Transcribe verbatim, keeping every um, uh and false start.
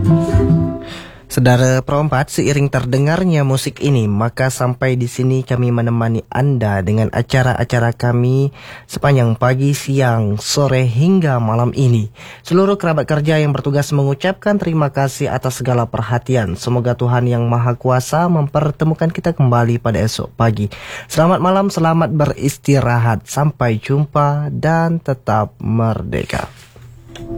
Saudara perempat, seiring terdengarnya musik ini, maka sampai di sini kami menemani Anda dengan acara-acara kami sepanjang pagi, siang, sore hingga malam ini. Seluruh kerabat kerja yang bertugas mengucapkan terima kasih atas segala perhatian. Semoga Tuhan Yang Maha Kuasa mempertemukan kita kembali pada esok pagi. Selamat malam, selamat beristirahat. Sampai jumpa dan tetap merdeka.